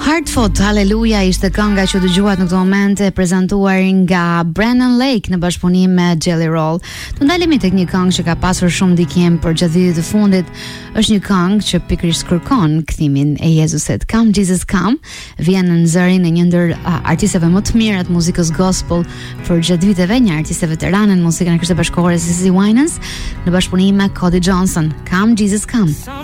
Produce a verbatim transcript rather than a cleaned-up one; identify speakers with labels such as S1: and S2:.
S1: Hardfought, Hallelujah ishte kënga që dëgjuat në këtë moment e prezantuar nga Brennan Lake në bashkëpunim me Jelly Roll. Të ndalemi tek një këngë që ka pasur shumë ndikim për gjatë vitit të fundit. Është një këngë që pikërisht kërkon kthimin e Jezusit. Come Jesus Come vjen në zërin e një ndër uh, artistëve më të mirë të muzikës gospel për gjatë viteve, një artiste veterane në muzikën e Krishtit Bashkëkohore, Zizi Winans, në bashkëpunim me Cody Johnson. Come Jesus Come.